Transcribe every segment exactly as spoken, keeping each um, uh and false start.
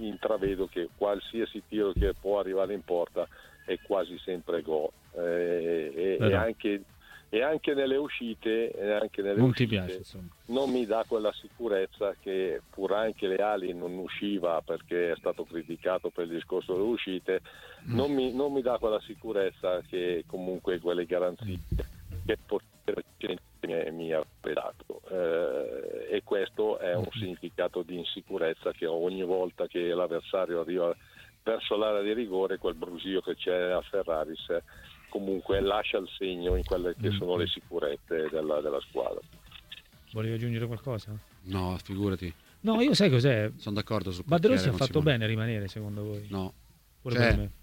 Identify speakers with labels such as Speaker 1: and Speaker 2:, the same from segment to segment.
Speaker 1: intravedo che qualsiasi tiro che può arrivare in porta è quasi sempre gol, eh, e, e anche e anche nelle uscite, e anche nelle
Speaker 2: non
Speaker 1: uscite
Speaker 2: ti piace, insomma.
Speaker 1: Non mi dà quella sicurezza che, pur anche Leali non usciva perché è stato criticato per il discorso delle uscite, mm. non, mi, non mi dà quella sicurezza che comunque quelle garanzie mm. che poter mi ha dato, eh, e questo è un significato di insicurezza che ogni volta che l'avversario arriva verso l'area di rigore, quel brusio che c'è a Ferraris comunque lascia il segno in quelle che sono le sicurezze della, della squadra.
Speaker 2: Volevi aggiungere qualcosa?
Speaker 3: No, figurati.
Speaker 2: No, io sai cos'è?
Speaker 3: Sono d'accordo sul
Speaker 2: De Rossi ha fatto bene a rimanere, secondo voi?
Speaker 3: No.
Speaker 2: Pure
Speaker 3: cioè,
Speaker 2: per me.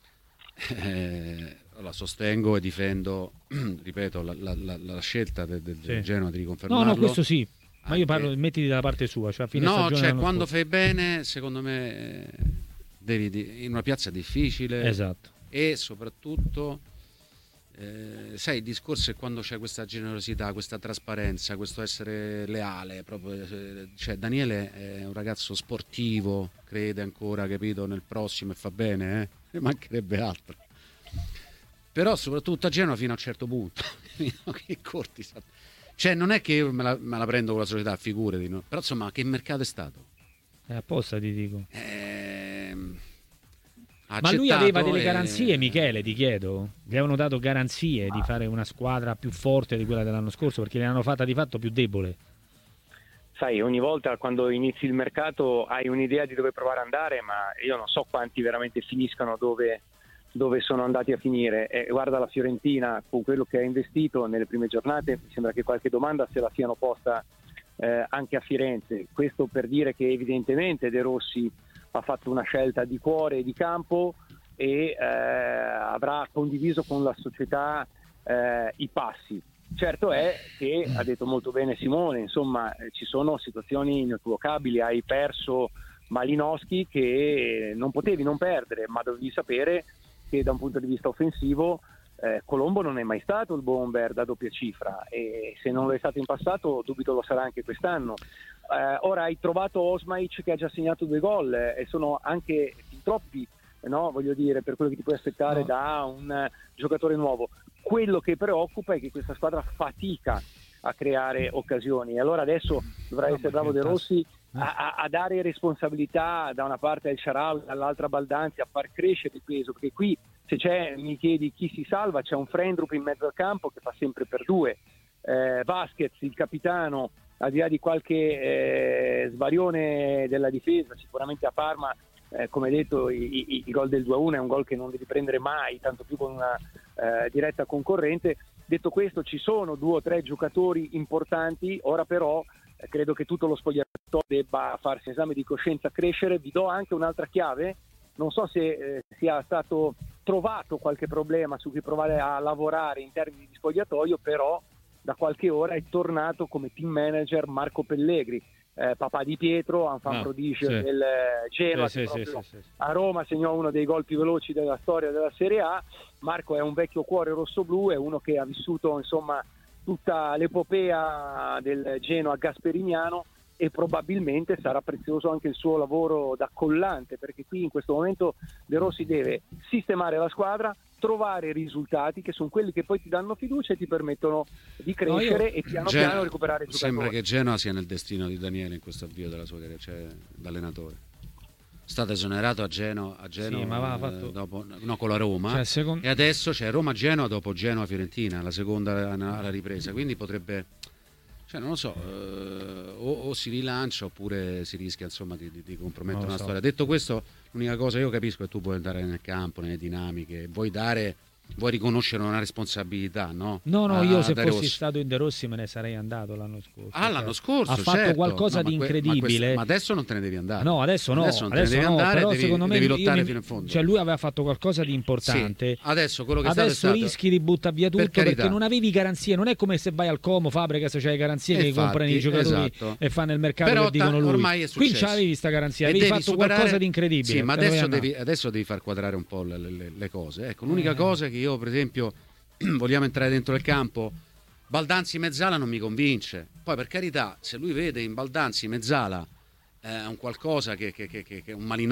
Speaker 3: Eh, la sostengo e difendo, ripeto, la, la, la, la scelta del, del
Speaker 2: sì.
Speaker 3: Genoa di riconfermarlo.
Speaker 2: No, no, questo sì. Ma
Speaker 3: anche...
Speaker 2: io parlo, mettiti dalla parte sua, cioè a fine
Speaker 3: no,
Speaker 2: stagione.
Speaker 3: cioè quando
Speaker 2: scorso.
Speaker 3: fai bene, secondo me, devi in una piazza difficile.
Speaker 2: Esatto.
Speaker 3: E soprattutto, eh, sai, il discorso è quando c'è questa generosità, questa trasparenza, questo essere leale. Proprio, cioè, Daniele è un ragazzo sportivo, crede ancora, capito, nel prossimo e fa bene, eh? Ne mancherebbe altro. Però soprattutto a Genova fino a un certo punto. Che corti, cioè non è che io me la, me la prendo con la società, figurati, no? Però insomma, che mercato è stato?
Speaker 2: È apposta, ti dico.
Speaker 3: Ehm...
Speaker 2: Ma lui aveva delle garanzie, e... Michele, ti chiedo? Gli avevano dato garanzie di fare una squadra più forte di quella dell'anno scorso, perché l'hanno fatta di fatto più debole.
Speaker 4: Sai, ogni volta quando inizi il mercato hai un'idea di dove provare ad andare, ma io non so quanti veramente finiscano dove, dove sono andati a finire. E guarda la Fiorentina, con quello che ha investito nelle prime giornate, mi sembra che qualche domanda se la siano posta eh, anche a Firenze. Questo per dire che evidentemente De Rossi ha fatto una scelta di cuore e di campo e eh, avrà condiviso con la società eh, i passi. Certo è che, ha detto molto bene Simone, insomma ci sono situazioni inequivocabili, hai perso Malinowski che non potevi non perdere, ma dovevi sapere che da un punto di vista offensivo eh, Colombo non è mai stato il bomber da doppia cifra e se non lo è stato in passato dubito lo sarà anche quest'anno. Eh, ora hai trovato Osmaic che ha già segnato due gol eh, e sono anche fin troppi, no? Voglio dire, per quello che ti puoi aspettare no. da un uh, giocatore nuovo. Quello che preoccupa è che questa squadra fatica a creare occasioni e allora adesso dovrà no, essere bravo De Rossi a, a, a dare responsabilità da una parte al Shaarawy, dall'altra Baldanzi, a far crescere il peso, perché qui se c'è, mi chiedi chi si salva, c'è un Frendrup in mezzo al campo che fa sempre per due, eh, Vasquez, il capitano, al di là di qualche eh, svarione della difesa, sicuramente a Parma, eh, come detto, i, i, il gol del due a uno è un gol che non devi prendere mai, tanto più con una eh, diretta concorrente. Detto questo, ci sono due o tre giocatori importanti, ora però eh, credo che tutto lo spogliatoio debba farsi esame di coscienza, crescere. Vi do anche un'altra chiave, non so se eh, sia stato trovato qualche problema su cui provare a lavorare in termini di spogliatoio, però da qualche ora è tornato come team manager Marco Pellegri, eh, papà di Pietro, enfant
Speaker 2: ah,
Speaker 4: prodige
Speaker 2: sì.
Speaker 4: del Genoa,
Speaker 2: sì,
Speaker 4: che
Speaker 2: sì,
Speaker 4: proprio
Speaker 2: sì, sì, sì.
Speaker 4: a Roma segnò uno dei gol più veloci della storia della Serie A. Marco è un vecchio cuore rossoblu, è uno che ha vissuto insomma tutta l'epopea del Genoa gasperiniano e probabilmente sarà prezioso anche il suo lavoro da collante, perché qui in questo momento De Rossi deve sistemare la squadra, trovare risultati che sono quelli che poi ti danno fiducia e ti permettono di crescere no, io... e piano Gen- piano recuperare giocatori.
Speaker 3: Sembra che Genoa sia nel destino di Daniele in questo avvio della sua carriera, cioè l'allenatore. È stato esonerato a Genoa, a Genoa
Speaker 2: sì, ma va fatto...
Speaker 3: dopo, no, con la Roma,
Speaker 2: cioè, secondo...
Speaker 3: e adesso c'è Roma-Genoa dopo Genoa-Fiorentina, la seconda alla ripresa, quindi potrebbe, cioè non lo so, eh, o, o si rilancia oppure si rischia insomma di, di, di compromettere una so. storia. Detto questo, l'unica cosa io capisco è che tu puoi andare nel campo, nelle dinamiche, vuoi dare, vuoi riconoscere una responsabilità, no?
Speaker 2: No, no,
Speaker 3: a,
Speaker 2: io se
Speaker 3: fossi
Speaker 2: Rossi. stato in De Rossi me ne sarei andato l'anno scorso.
Speaker 3: Ah, cioè, l'anno scorso,
Speaker 2: ha fatto
Speaker 3: certo.
Speaker 2: qualcosa
Speaker 3: no,
Speaker 2: di
Speaker 3: ma que-
Speaker 2: incredibile.
Speaker 3: Ma, questa, ma adesso non te ne devi andare.
Speaker 2: No, adesso no.
Speaker 3: Adesso non te
Speaker 2: adesso
Speaker 3: ne devi
Speaker 2: no,
Speaker 3: andare,
Speaker 2: però
Speaker 3: devi,
Speaker 2: secondo me
Speaker 3: devi lottare
Speaker 2: mi,
Speaker 3: fino in fondo.
Speaker 2: Cioè lui aveva fatto qualcosa di importante.
Speaker 3: Sì, adesso quello che
Speaker 2: adesso
Speaker 3: è stato
Speaker 2: rischi di buttare via tutto
Speaker 3: per
Speaker 2: perché non avevi garanzie. Non è come se vai al Como, Fabregas, c'hai garanzie che
Speaker 3: infatti,
Speaker 2: comprano i giocatori
Speaker 3: esatto.
Speaker 2: e fanno il mercato
Speaker 3: però
Speaker 2: che dicono lui.
Speaker 3: Ormai è
Speaker 2: Qui
Speaker 3: successo.
Speaker 2: c'avevi sta garanzia,
Speaker 3: e
Speaker 2: avevi fatto
Speaker 3: superare...
Speaker 2: qualcosa di incredibile.
Speaker 3: Sì, ma adesso devi, adesso devi far quadrare un po' le, le, le cose. Ecco, l'unica eh. cosa che io, per esempio, vogliamo entrare dentro il campo, Baldanzi Mezzala non mi convince. Poi per carità, se lui vede in Baldanzi Mezzala eh, un qualcosa che, che, che, che un Malinowski